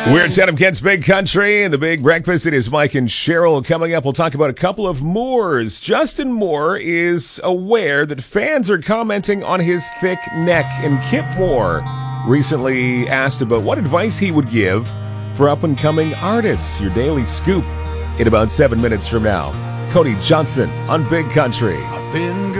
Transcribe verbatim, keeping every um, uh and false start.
We're at Chatham Kent's Big Country and the Big Breakfast. It is Mike and Cheryl. Coming up, we'll talk about a couple of Moores. Justin Moore is aware that fans are commenting on his thick neck, and Kip Moore recently asked about what advice he would give for up-and-coming artists. Your daily scoop in about seven minutes from now. Cody Johnson on Big Country. I've been